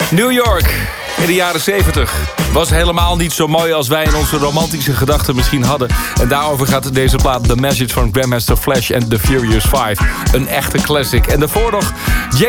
New York in de jaren 70 was helemaal niet zo mooi als wij in onze romantische gedachten misschien hadden. En daarover gaat deze plaat The Message van Grandmaster Flash en The Furious 5. Een echte classic. En daarvoor nog